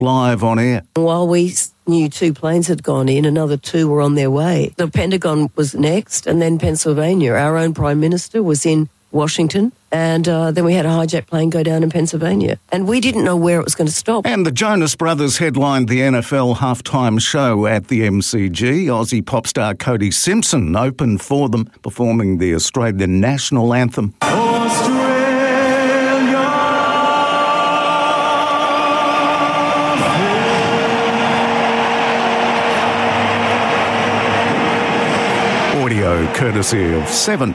live on air. While we knew 2 planes had gone in, another 2 were on their way. The Pentagon was next, and then Pennsylvania. Our own Prime Minister was in Washington, and then we had a hijacked plane go down in Pennsylvania. And we didn't know where it was going to stop. And the Jonas Brothers headlined the NFL halftime show at the MCG. Aussie pop star Cody Simpson opened for them, performing the Australian national anthem. Audio courtesy of 7.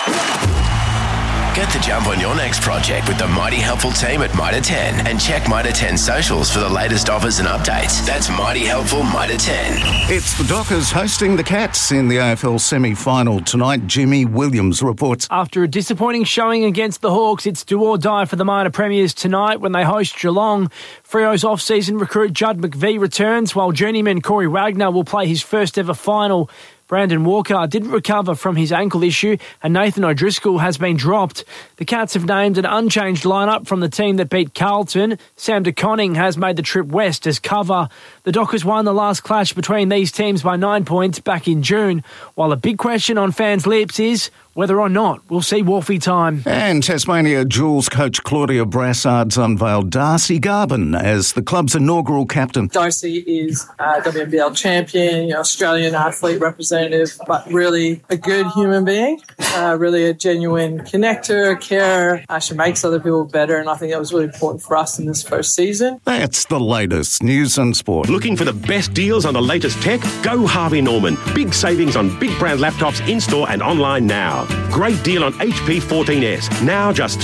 Get the jump on your next project with the Mighty Helpful team at Mitre 10 and check Mitre 10 socials for the latest offers and updates. That's Mighty Helpful Mitre 10. It's the Dockers hosting the Cats in the AFL semi-final tonight. Jimmy Williams reports. After a disappointing showing against the Hawks, it's do or die for the minor premiers tonight when they host Geelong. Freo's off-season recruit Judd McVie returns, while journeyman Corey Wagner will play his first ever final. Brandon Walker didn't recover from his ankle issue and Nathan O'Driscoll has been dropped. The Cats have named an unchanged lineup from the team that beat Carlton. Sam De Koning has made the trip west as cover. The Dockers won the last clash between these teams by 9 points back in June, while a big question on fans' lips is whether or not we'll see Wolfie time. And Tasmania Jules coach Claudia Brassard's unveiled Darcy Garvin as the club's inaugural captain. Darcy is a WNBL champion, Australian athlete representative, but really a good human being, really a genuine connector, carer. She makes other people better, and I think that was really important for us in this first season. That's the latest news and sport. Looking for the best deals on the latest tech? Go Harvey Norman. Big savings on big brand laptops in-store and online now. Great deal on HP 14S, now just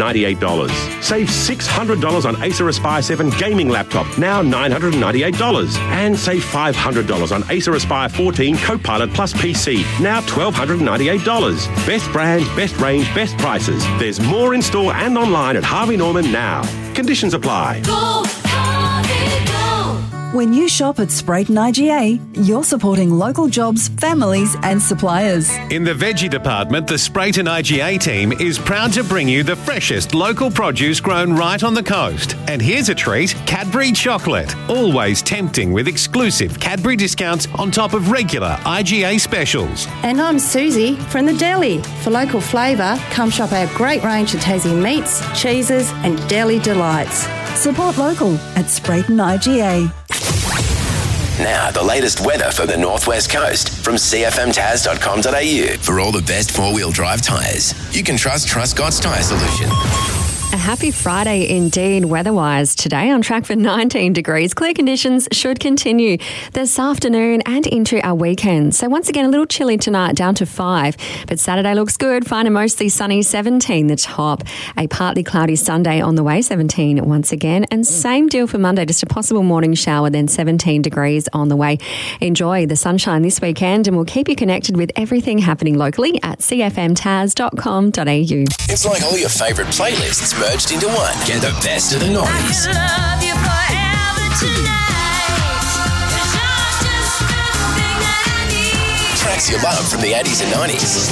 $398. Save $600 on Acer Aspire 7 gaming laptop, now $998. And save $500 on Acer Aspire 14 Copilot Plus PC, now $1,298. Best brands, best range, best prices. There's more in store and online at Harvey Norman now. Conditions apply. Go, Harvey, go. When you shop at Sprayton IGA, you're supporting local jobs, families and suppliers. In the veggie department, the Sprayton IGA team is proud to bring you the freshest local produce grown right on the coast. And here's a treat, Cadbury chocolate. Always tempting with exclusive Cadbury discounts on top of regular IGA specials. And I'm Susie from the deli. For local flavour, come shop our great range of Tassie meats, cheeses and deli delights. Support local at Sprayton IGA. Now, the latest weather for the Northwest Coast from cfmtaz.com.au. For all the best four-wheel drive tyres, you can trust Truscott's Tyre Solution. A happy Friday indeed weather-wise. Today on track for 19 degrees. Clear conditions should continue this afternoon and into our weekend. So once again, a little chilly tonight, down to 5. But Saturday looks good, fine and mostly sunny, 17 the top. A partly cloudy Sunday on the way, 17 once again. And same deal for Monday, just a possible morning shower, then 17 degrees on the way. Enjoy the sunshine this weekend and we'll keep you connected with everything happening locally at cfmtaz.com.au. It's like all your favourite playlists merged into one. Get the best of the noughties. Tracks you love from the 80s and 90s.